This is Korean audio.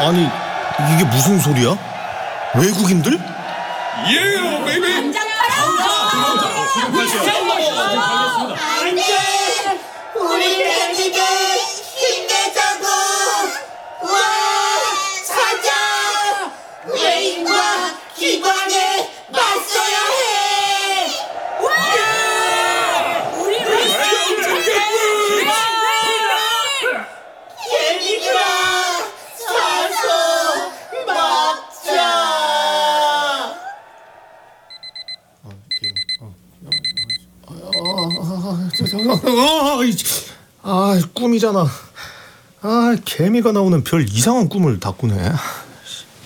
아니 이게 무슨 소리야? 외국인들? 예, 베이비. 안돼! 우리 밴드들 힘내자고! 와! 사자! 외인과 기관에 맞서야 해! 와! 우리 개미들아! 사서 먹자! 꿈이잖아. 개미가 나오는 별 이상한 꿈을 다 꾸네.